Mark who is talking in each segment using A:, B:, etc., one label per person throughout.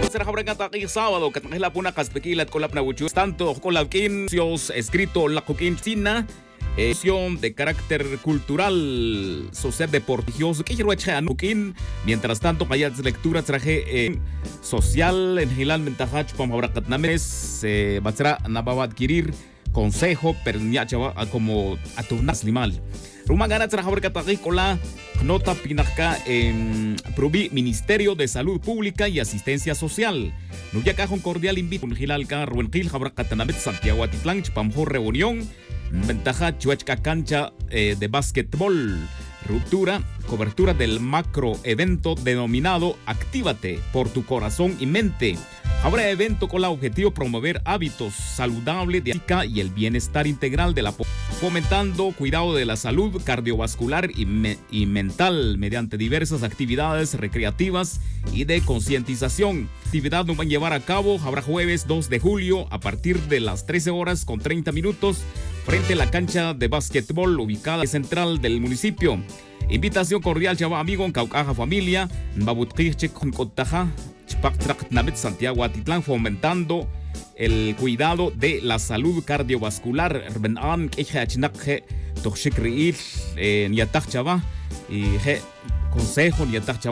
A: Será sábado, que la puna caspequilat con la pnabuchu, tanto con la escrito la coquín china. De carácter cultural, social, deportivo, mientras tanto, hay lectura traje social en Gilal Mentajach, Pamabrakatnames, Batra Nababa adquirir consejo, pero ya como a turnas limal. Rumagana trabajar con nota pinacá en Provi Ministerio de Salud Pública y Asistencia Social. Nuyaka un cordial invito un Gilalca, Ruenquil, Jabrakatanamet, Santiago Atitlán, Pamjor Reunión. Ventaja Chuachca cancha de básquetbol. Ruptura, cobertura del macro evento denominado Actívate por tu corazón y mente. Habrá evento con el objetivo promover hábitos saludables de ética y el bienestar integral de la población, fomentando cuidado de la salud cardiovascular y mental mediante diversas actividades recreativas y de concientización. Actividad nos van a llevar a cabo, habrá jueves 2 de julio a partir de las 13:30 frente a la cancha de básquetbol ubicada en central del municipio. Invitación cordial, chava amigo, en Caucaja familia, Babutquiche con Cotaja, Santiago Atitlán, fomentando el cuidado de la salud cardiovascular. Consejo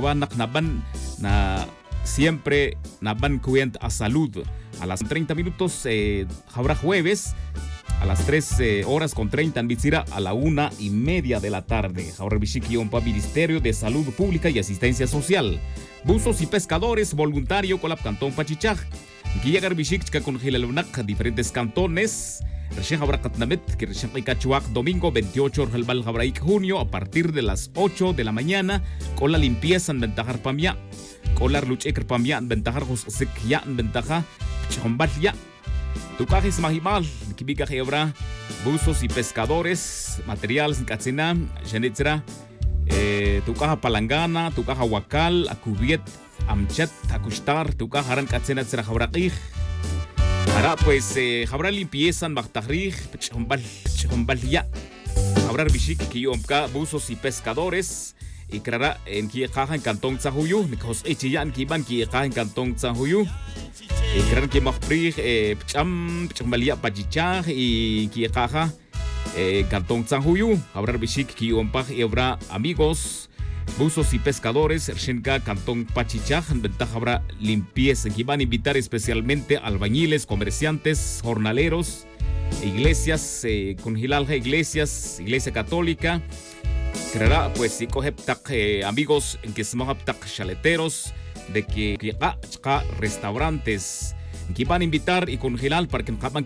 A: siempre naban cuenta a salud. A las 30 minutos habrá jueves. A las 3:30 en Bitzira a la 1:30 de la tarde. Ahora Ministerio de Salud Pública y Asistencia Social. Buzos y pescadores voluntario con la Cantón Pachichaj. Guillagar Bishik con Gilalunac, diferentes cantones. Recién habrá Catnamet, que recién Cachuac, domingo 28 de junio, a partir de las 8 de la mañana, con la limpieza en Ventajar Pamia, con la lucha Pamia, en Ventajar José en Ventaja, Chombalia. Tucajes Mahimal, Kibica Hebra, buzos y pescadores, materiales en Katsina, Janitra, Tucaja Palangana, Tucaja Huacal, Acubiet, Amchet, Takushtar, Tucaja Haran Katsina, Tzerajabraqij. Ahora pues, habrá limpieza en Bactarij, Chombalia, habrá Bishik, Kiyomka, buzos y pescadores. Y creará en Kiecaja en Cantón Tzahuyu, Nikos Echiyan Kiban Kiecaja en Cantón Tzahuyu. Y crearán que Machprij, Chambalia Pachichaj y Kiecaja Cantón Tzahuyu. Habrá Bishik, Kiompaj y habrá amigos, buzos y pescadores, Ershenka Cantón Pachichaj. En ventaja habrá limpieza, que van a invitar especialmente albañiles, comerciantes, jornaleros, iglesias, con Gilalja iglesias, iglesia católica. Creará pues si coge amigos en que se moja chaleteros de que restaurantes que van a invitar y congelar para que